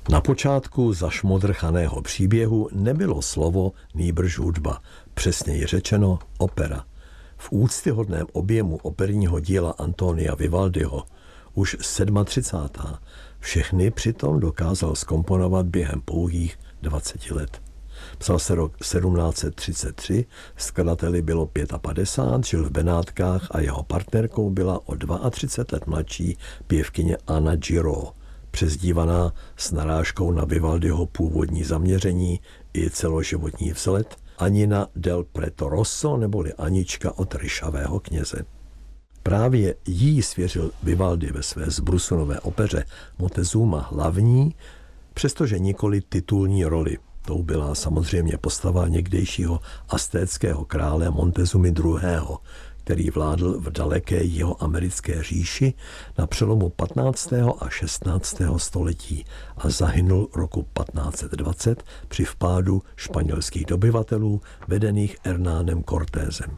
Na počátku zašmodrchaného příběhu nebylo slovo nýbrž hudba, přesněji řečeno opera. V úctyhodném objemu operního díla Antonia Vivaldiho, už 37. všechny přitom dokázal zkomponovat během pouhých 20 let. Psal se rok 1733, skladateli bylo 55, žil v Benátkách a jeho partnerkou byla o 32 let mladší pěvkyně Anna Giraud, přezdívaná s narážkou na Vivaldiho původní zaměření i celoživotní vzhled Anina del Preto Rosso neboli Anička od ryšavého kněze. Právě jí svěřil Vivaldi ve své zbrusunové opeře Montezuma hlavní, přestože nikoli titulní roli. Tou byla samozřejmě postava někdejšího aztéckého krále Montezumy II., který vládl v daleké jihoamerické říši na přelomu 15. a 16. století a zahynul roku 1520 při vpádu španělských dobyvatelů vedených Hernánem Cortézem.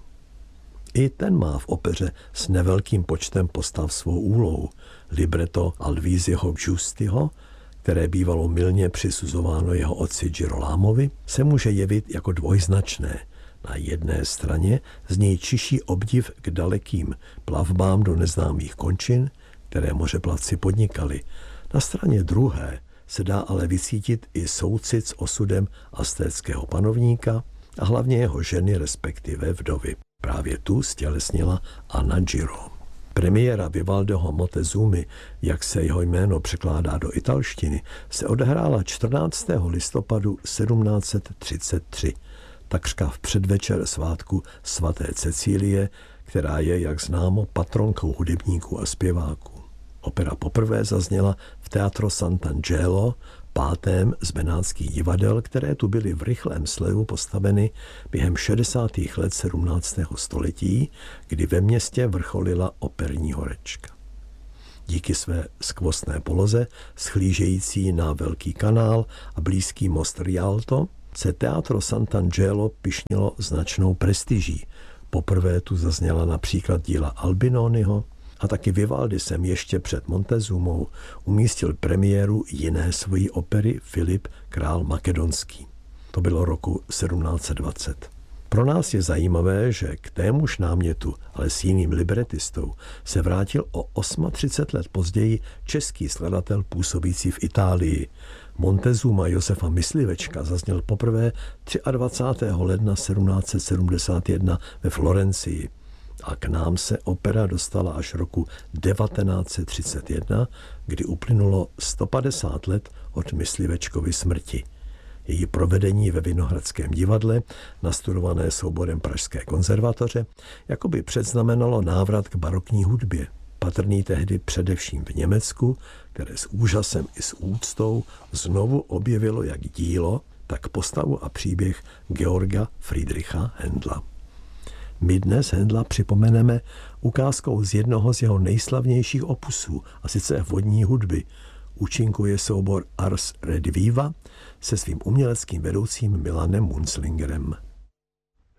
I ten má v opeře s nevelkým počtem postav svou úlohu. Libreto Alvíziho Giustiho, které bývalo mylně přisuzováno jeho otci Girolámovi, se může jevit jako dvojznačné. Na jedné straně z něj čiší obdiv k dalekým plavbám do neznámých končin, které mořeplavci podnikali. Na straně druhé se dá ale vycítit i soucit s osudem aztéckého panovníka a hlavně jeho ženy, respektive vdovy. Právě tu stělesnila Anna Giraud. Premiéra Vivaldiho Montezumy, jak se jeho jméno překládá do italštiny, se odehrála 14. listopadu 1733, takřka v předvečer svátku svaté Cecílie, která je, jak známo, patronkou hudebníků a zpěváků. Opera poprvé zazněla v Teatro Sant'Angelo, pátém z benátských divadel, které tu byly v rychlém slevu postaveny během 60. let 17. století, kdy ve městě vrcholila operní horečka. Díky své skvostné poloze, schlížející na Velký kanál a blízký most Rialto, se Teatro Sant'Angelo pyšnilo značnou prestiží. Poprvé tu zazněla například díla Albinoniho a taky Vivaldi sem ještě před Montezumou umístil premiéru jiné svojí opery Filip, král makedonský. To bylo roku 1720. Pro nás je zajímavé, že k témuž námětu, ale s jiným libretistou, se vrátil o 38 let později český skladatel působící v Itálii. Montezuma Josefa Myslivečka zazněl poprvé 23. ledna 1771 ve Florencii a k nám se opera dostala až roku 1931, kdy uplynulo 150 let od Myslivečkovy smrti. Její provedení ve Vinohradském divadle, nastudované souborem Pražské konzervatoře, jakoby předznamenalo návrat k barokní hudbě, patrný tehdy především v Německu, které s úžasem i s úctou znovu objevilo jak dílo, tak postavu a příběh Georga Friedricha Händla. My dnes Händla připomeneme ukázkou z jednoho z jeho nejslavnějších opusů, a sice vodní hudby. Účinkuje soubor Ars Rediviva se svým uměleckým vedoucím Milanem Munzlingerem.